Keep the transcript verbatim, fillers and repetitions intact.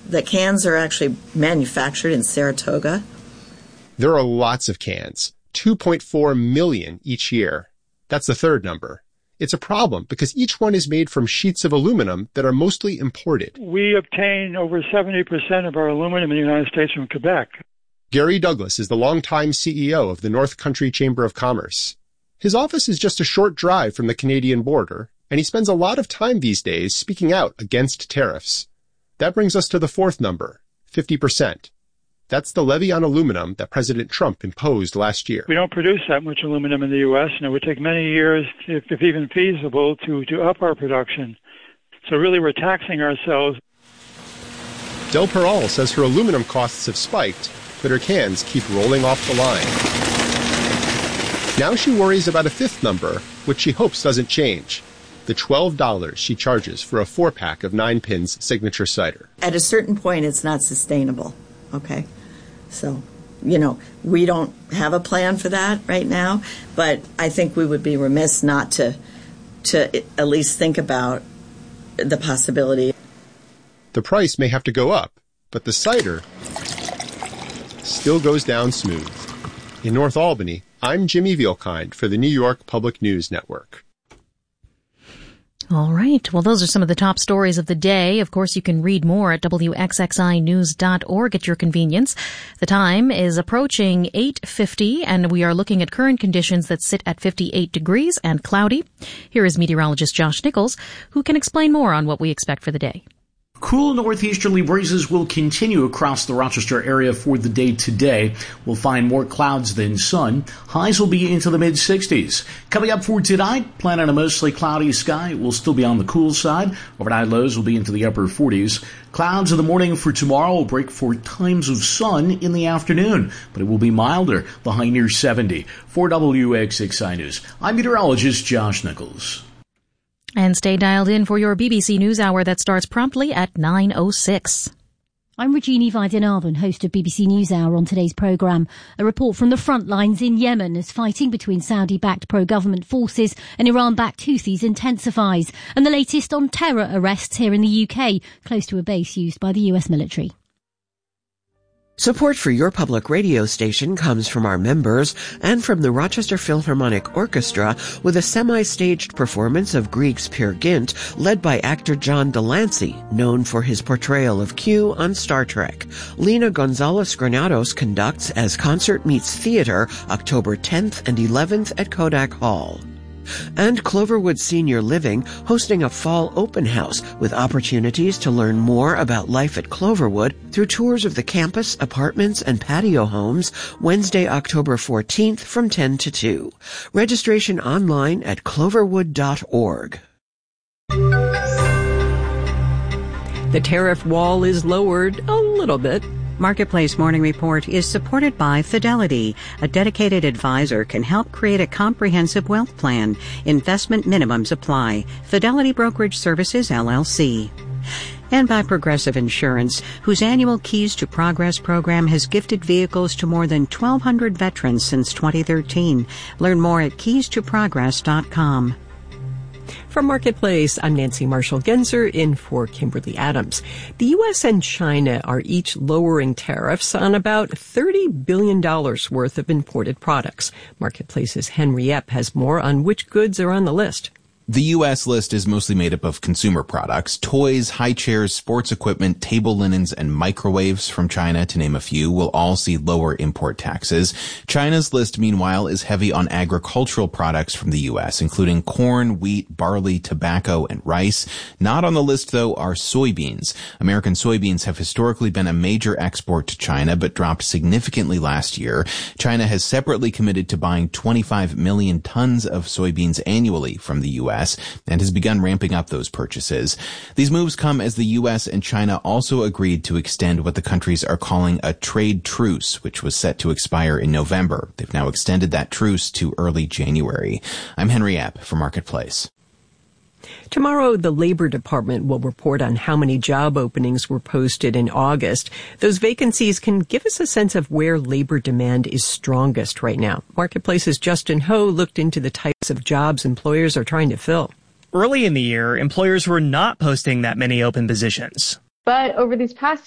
The cans are actually manufactured in Saratoga. There are lots of cans, two point four million each year. That's the third number. It's a problem because each one is made from sheets of aluminum that are mostly imported. We obtain over seventy percent of our aluminum in the United States from Quebec. Gary Douglas is the longtime C E O of the North Country Chamber of Commerce. His office is just a short drive from the Canadian border, and he spends a lot of time these days speaking out against tariffs. That brings us to the fourth number, fifty percent. That's the levy on aluminum that President Trump imposed last year. We don't produce that much aluminum in the U S, and it would take many years, if, if even feasible, to, to up our production. So really we're taxing ourselves. Del Peral says her aluminum costs have spiked, but her cans keep rolling off the line. Now she worries about a fifth number, which she hopes doesn't change. The twelve dollars she charges for a four-pack of Nine Pins signature cider. At a certain point, it's not sustainable, okay? So, you know, we don't have a plan for that right now, but I think we would be remiss not to, to at least think about the possibility. The price may have to go up, but the cider still goes down smooth. In North Albany, I'm Jimmy Vielkind for the New York Public News Network. All right. Well, those are some of the top stories of the day. Of course, you can read more at W X X I news dot org at your convenience. The time is approaching eight fifty, and we are looking at current conditions that sit at fifty-eight degrees and cloudy. Here is meteorologist Josh Nichols, who can explain more on what we expect for the day. Cool northeasterly breezes will continue across the Rochester area for the day today. We'll find more clouds than sun. Highs will be into the mid sixties. Coming up for tonight, plan on a mostly cloudy sky. It will still be on the cool side. Overnight lows will be into the upper forties. Clouds in the morning for tomorrow will break for times of sun in the afternoon, but it will be milder, the high near seventy. For W X X I News, I'm meteorologist Josh Nichols. And stay dialed in for your B B C News Hour that starts promptly at nine oh six. I'm Regina Vaidyanathan, host of B B C NewsHour. On today's programme, a report from the front lines in Yemen as fighting between Saudi-backed pro-government forces and Iran-backed Houthis intensifies, and the latest on terror arrests here in the U K, close to a base used by the U S military. Support for your public radio station comes from our members and from the Rochester Philharmonic Orchestra with a semi-staged performance of Grieg's Peer Gynt led by actor John Delancey, known for his portrayal of Q on Star Trek. Lena Gonzalez Granados conducts as Concert Meets Theater October tenth and eleventh at Kodak Hall. And Cloverwood Senior Living hosting a fall open house with opportunities to learn more about life at Cloverwood through tours of the campus, apartments, and patio homes Wednesday, October fourteenth from ten to two. Registration online at cloverwood dot org. The tariff wall is lowered a little bit. Marketplace Morning Report is supported by Fidelity. A dedicated advisor can help create a comprehensive wealth plan. Investment minimums apply. Fidelity Brokerage Services, L L C. And by Progressive Insurance, whose annual Keys to Progress program has gifted vehicles to more than twelve hundred veterans since twenty thirteen. Learn more at keys to progress dot com. From Marketplace, I'm Nancy Marshall-Genzer in for Kimberly Adams. The U S and China are each lowering tariffs on about thirty billion dollars worth of imported products. Marketplace's Henry Epp has more on which goods are on the list. The U S list is mostly made up of consumer products, toys, high chairs, sports equipment, table linens, and microwaves from China, to name a few, will all see lower import taxes. China's list, meanwhile, is heavy on agricultural products from the U S, including corn, wheat, barley, tobacco, and rice. Not on the list, though, are soybeans. American soybeans have historically been a major export to China, but dropped significantly last year. China has separately committed to buying twenty-five million tons of soybeans annually from the U S and has begun ramping up those purchases. These moves come as the U S and China also agreed to extend what the countries are calling a trade truce, which was set to expire in November. They've now extended that truce to early January. I'm Henry Epp for Marketplace. Tomorrow, the Labor Department will report on how many job openings were posted in August. Those vacancies can give us a sense of where labor demand is strongest right now. Marketplace's Justin Ho looked into the types of jobs employers are trying to fill. Early in the year, employers were not posting that many open positions. But over these past